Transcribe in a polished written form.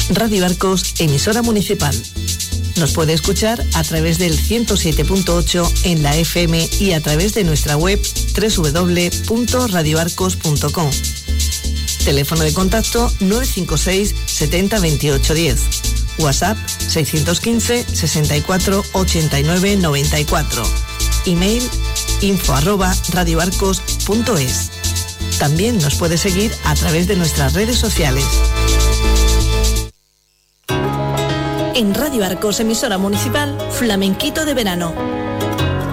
Radio Arcos, emisora municipal. Nos puede escuchar a través del 107.8 en la FM y a través de nuestra web www.radioarcos.com. Teléfono de contacto 956 70 28 10. WhatsApp 615 64 89 94. Email info@radioarcos.es. También nos puede seguir a través de nuestras redes sociales. En Radio Arcos, emisora municipal, Flamenquito de Verano.